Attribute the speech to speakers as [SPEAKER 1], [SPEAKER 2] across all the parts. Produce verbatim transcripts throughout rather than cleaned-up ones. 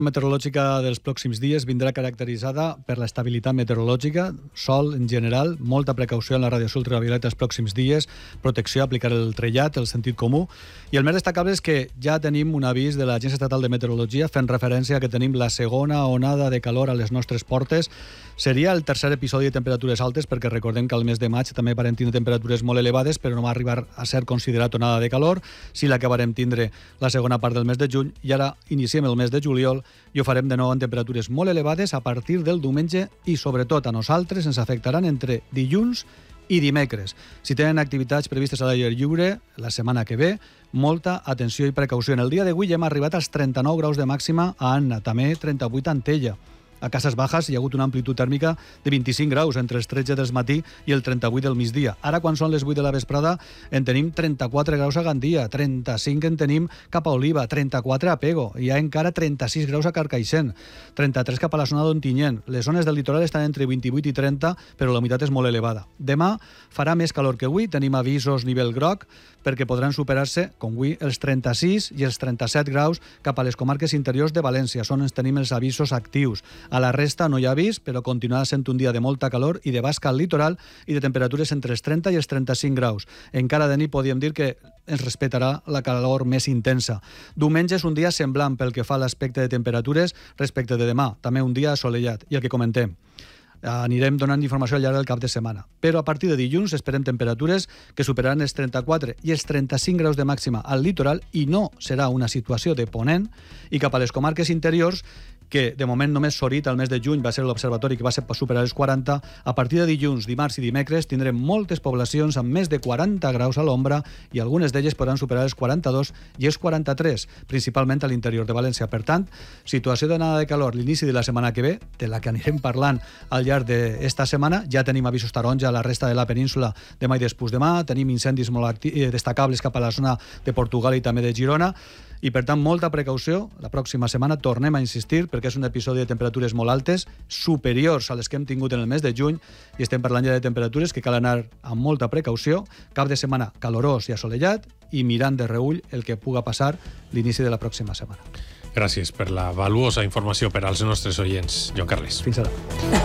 [SPEAKER 1] meteorològica dels pròxims dies vindrà caracteritzada per l'estabilitat meteorològica, sol en general, molta precaució en la radiació ultravioleta els pròxims dies, protecció, aplicar el trellat, el sentit comú, i el més destacable és que ja tenim un avís de l'Agència Estatal de Meteorologia fent referència a que tenim la segona onada de calor a les nostres portes. Seria el tercer episodi de temperatures altes, perquè recordem que al mes de maig també varem tindre temperatures molt elevades, però no va arribar a ser considerat onada de calor. Sí l'acabarem tindre la segona part del mes de juny, i ara iniciem el mes de juliol i ho farem de nou en temperatures molt elevades a partir del diumenge, i sobretot a nosaltres ens afectaran entre dilluns i dimecres. Si tenen activitats previstes a l'aire lliure la setmana que ve, molta atenció i precaució. En el dia d'avui ja hem arribat als trenta-nou graus de màxima a Anna, també trenta-vuit a Antella. A Cases Bajas hi ha hagut una amplitud tèrmica de vint-i-cinc graus entre els tretze del matí i el trenta-vuit del migdia. Ara, quan són les vuit de la vesprada, en tenim trenta-quatre graus a Gandia, trenta-cinc en tenim cap a Oliva, trenta-quatre a Pego, hi ha encara trenta-sis graus a Carcaixent, trenta-tres cap a la zona d'Ontinyent. Les zones del litoral estan entre vint-i-vuit i trenta, però la humitat és molt elevada. Demà farà més calor que avui, tenim avisos nivell groc, perquè podran superar-se, com avui, els trenta-sis i els trenta-set graus cap a les comarques interiors de València, on ens tenim els avisos actius. A la resta no hi ha avís, però continuarà sent un dia de molta calor i de basca al litoral i de temperatures entre els trenta i els trenta-cinc graus. Encara de nit podríem dir que ens respetarà la calor més intensa. Diumenge és un dia semblant pel que fa a l'aspecte de temperatures respecte de demà, també un dia assolellat. I el que comentem, anirem donant informació al llarg del cap de setmana. Però a partir de dilluns esperem temperatures que superaran els trenta-quatre i els trenta-cinc graus de màxima al litoral, i no serà una situació de ponent, i cap a les comarques interiors, que de moment només Sorit al mes de juny va ser l'observatori que va superar els quaranta, a partir de dilluns, dimarts i dimecres tindrem moltes poblacions amb més de quaranta graus a l'ombra, i algunes d'elles podran superar els quaranta-dos i els quaranta-tres, principalment a l'interior de València. Per tant, situació d'anada de calor l'inici de la setmana que ve, de la que anirem parlant al llarg d'esta setmana. Ja tenim avisos taronja a la resta de la península demà i després demà, tenim incendis molt destacables cap a la zona de Portugal i també de Girona, i per tant molta precaució. La pròxima setmana tornem a insistir, perquè és un episodi de temperatures molt altes, superiors a les que hem tingut en el mes de juny, i estem parlant ja de temperatures que cal anar amb molta precaució. Cap de setmana calorós i assolellat, i mirant de reüll el que puga passar l'inici de la pròxima setmana.
[SPEAKER 2] Gràcies per la valuosa informació per als nostres oients, Joan Carles.
[SPEAKER 1] Fins ara.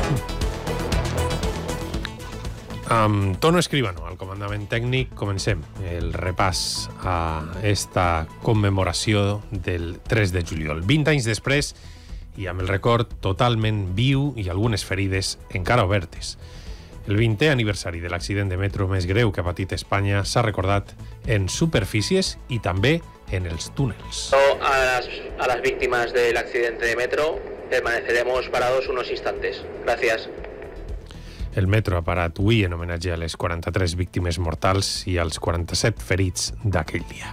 [SPEAKER 2] Amb Tono Escribano, al comandament tècnic, comencem el repàs a esta commemoració del tres de juliol. vint anys després, i amb el record totalment viu i algunes ferides encara obertes. El vintè aniversari de l'accident de metro més greu que ha patit Espanya s'ha recordat en superfícies i també en els túnels.
[SPEAKER 3] A las, a las víctimas del accidente de metro permaneceremos parados unos instantes. Gracias.
[SPEAKER 2] El metro ha parat avui en homenatge a les quaranta-tres víctimes mortals i als quaranta-set ferits d'aquell dia.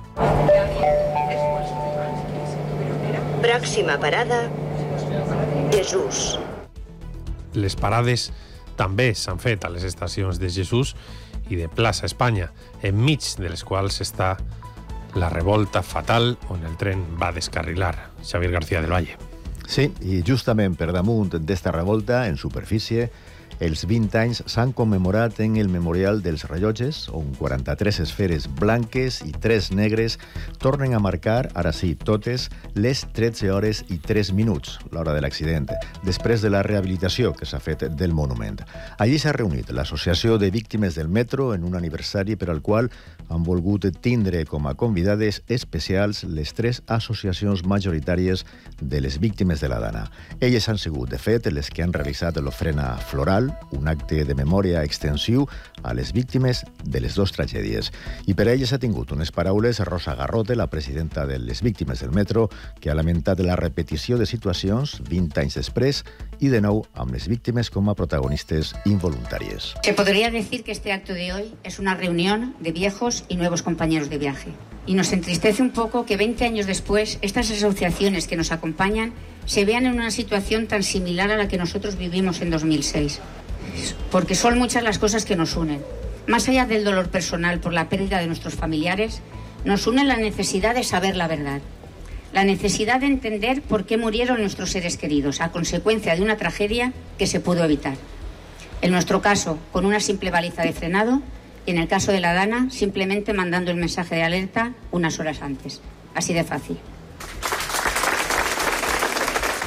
[SPEAKER 4] Pròxima parada, Jesús.
[SPEAKER 2] Les parades també s'han fet a les estacions de Jesús i de Plaça Espanya, enmig de les quals està la revolta fatal on el tren va descarrilar. Xavier García del Valle.
[SPEAKER 5] Sí, i justament per damunt d'esta revolta, en superfície, els vint anys s'han commemorat en el Memorial dels Rellotges, on quaranta-tres esferes blanques i tres negres tornen a marcar, ara sí, totes, les tretze hores i tres minuts, l'hora de l'accident, després de la rehabilitació que s'ha fet del monument. Allí s'ha reunit l'Associació de Víctimes del Metro en un aniversari per al qual han volgut tindre com a convidades especials les tres associacions majoritàries de les víctimes de la Dana. Elles han sigut, de fet, les que han realitzat l'ofrena floral, un acte de memòria extensiu a les víctimes de les dues tragèdies. I per elles ha tingut unes paraules Rosa Garrote, la presidenta de les víctimes del metro, que ha lamentat la repetició de situacions vint anys després y de nou amb les víctimes com a protagonistas involuntarias.
[SPEAKER 6] Se podría decir que este acto de hoy es una reunión de viejos y nuevos compañeros de viaje. Y nos entristece un poco que veinte años después estas asociaciones que nos acompañan se vean en una situación tan similar a la que nosotros vivimos en dos mil seis. Porque son muchas las cosas que nos unen. Más allá del dolor personal por la pérdida de nuestros familiares, nos une la necesidad de saber la verdad. La necesidad de entender por qué murieron nuestros seres queridos a consecuencia de una tragedia que se pudo evitar. En nuestro caso, con una simple baliza de frenado, y en el caso de la Dana, simplemente mandando el mensaje de alerta unas horas antes. Así de fácil.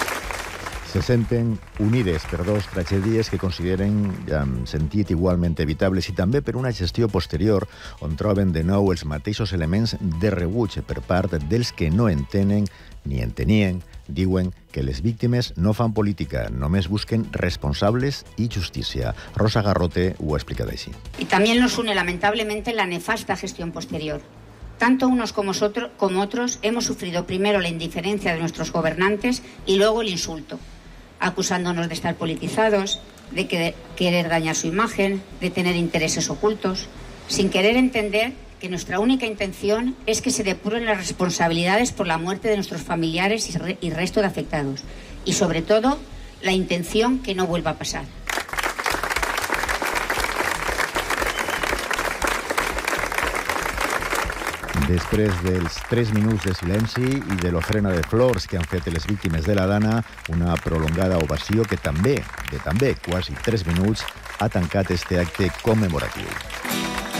[SPEAKER 5] Se senten unides per dos tragèdies que consideren en sentit igualment evitables i també per una gestió posterior on troben de nou els mateixos elements de rebuig per part dels que no entenen ni entenien. Diuen que les víctimes no fan política, només busquen responsables y justícia. Rosa Garrote ho ha explicat així.
[SPEAKER 6] Y también nos une lamentablemente la nefasta gestión posterior. Tanto unos como otros hemos sufrido primero la indiferencia de nuestros gobernantes y luego el insulto, acusándonos de estar politizados, de querer dañar su imagen, de tener intereses ocultos, sin querer entender que nuestra única intención es que se depuren las responsabilidades por la muerte de nuestros familiares y resto de afectados. Y sobre todo, la intención que no vuelva a pasar.
[SPEAKER 5] Després dels tres minuts de silenci i de l'ofrena de flors que han fet les víctimes de la Dana, una prolongada ovació que també, de també quasi tres minuts, ha tancat este acte commemoratiu.